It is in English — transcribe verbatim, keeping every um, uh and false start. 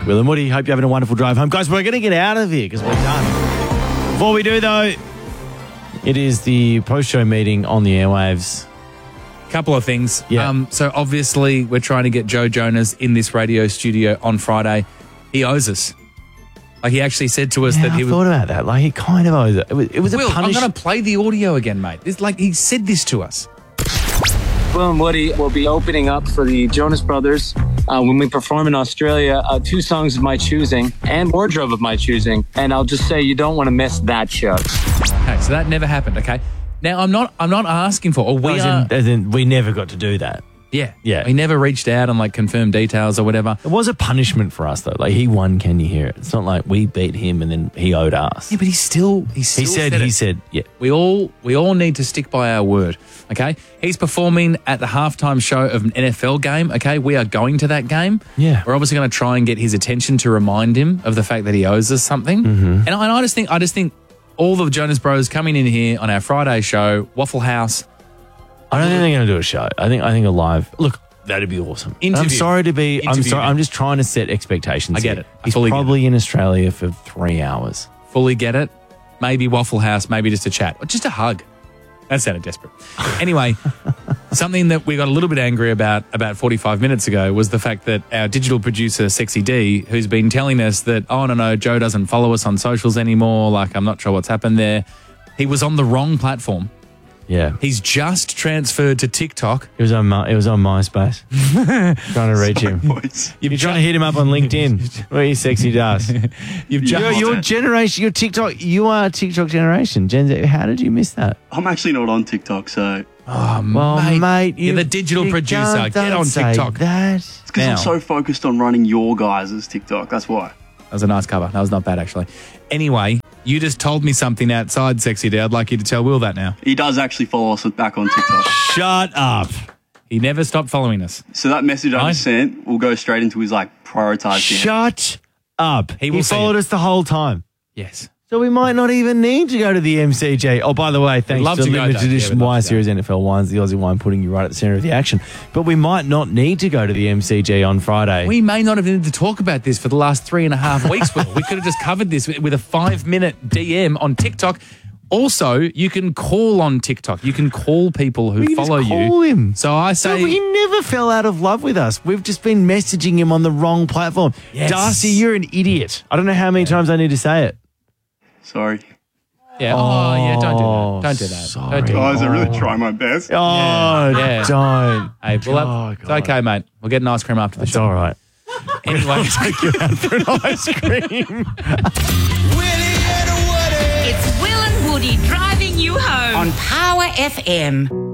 Will and Woody, hope you're having a wonderful drive home. Guys, we're going to get out of here because we're done. Before we do, though, it is the post-show meeting on the airwaves. Couple of things. Yeah. Um, so obviously we're trying to get Joe Jonas in this radio studio on Friday. He owes us. Like he actually said to us Yeah, that he I would. thought about that. Like, he kind of owes it. It was, it was Will, a I'm punish. going to play the audio again, mate. It's like he said this to us. Will and Woody will be opening up for the Jonas Brothers uh, when we perform in Australia. Uh, two songs of my choosing and wardrobe of my choosing. And I'll just say you don't want to miss that show. Okay, so that never happened, okay? Now, I'm not I'm not asking for, or we as are, in, as in, we never got to do that. yeah. Yeah. We never reached out and like confirmed details or whatever. It was a punishment for us, though. Like, he won, can you hear it? It's not like we beat him and then he owed us. Yeah, but he still, he still he said, said he it. said, yeah. We all we all need to stick by our word, okay? He's performing at the halftime show of an N F L game, okay? We are going to that game. Yeah. We're obviously going to try and get his attention to remind him of the fact that he owes us something. Mm-hmm. And, I, and I just think I just think all the Jonas Bros coming in here on our Friday show, Waffle House. I don't think they're going to do a show. I think I think a live. Look, that'd be awesome. Interview. I'm sorry to be. I'm Interview sorry. him. I'm just trying to set expectations. I get here. it. I He's fully get probably in Australia for three hours. Fully get it. Maybe Waffle House, maybe just a chat, or just a hug. That sounded desperate. Anyway, something that we got a little bit angry about about forty-five minutes ago was the fact that our digital producer, Sexy D, who's been telling us that, oh, no, no, Joe doesn't follow us on socials anymore. Like, I'm not sure what's happened there. He was on the wrong platform. Yeah, He's just transferred to TikTok. it was on. My, it was on MySpace. Trying to reach him. You're trying to hit him up on LinkedIn. Where you sexy does. You've Your, just your generation, your TikTok. You are a TikTok generation. Gen Z. How did you miss that? I'm actually not on TikTok, so oh, Well, mate, mate, you're you- the digital you producer. can't- Get don't on say TikTok. That. it's because Now. I'm so focused on running your guys' TikTok. That's why. That was a nice cover. That was not bad, actually. Anyway, you just told me something outside, Sexy D. I'd like you to tell Will that now. He does actually follow us back on TikTok. Shut up. He never stopped following us. So that message I Right. just sent will go straight into his like prioritized thing. Shut up. He He, will see followed it. us the whole time. Yes. So we might not even need to go to the M C J. Oh, by the way, thanks love to to go, limited Dave. Yeah, edition we'd love Y to go. Series N F L Wines, the Aussie wine putting you right at the centre of the action. But we might not need to go to the M C J on Friday. We may not have needed to talk about this for the last three and a half weeks, Will. We could have just covered this with a five-minute D M on TikTok. Also, you can call on TikTok. You can call people who We can just follow call you. him. So I So say... he never fell out of love with us. We've just been messaging him on the wrong platform. Yes. Darcy, you're an idiot. I don't know how many times I need to say it. Sorry. Yeah. Oh, yeah, don't do Oh, that. Don't do that. sorry. Don't do that. Guys, I really try my best. Oh, Yeah. don't. Hey, well, Oh, that- it's God. okay, mate. We'll get an ice cream after the It's show. all right. Anyway, Take you out for an ice cream. It's Will and Woody driving you home on Power F M.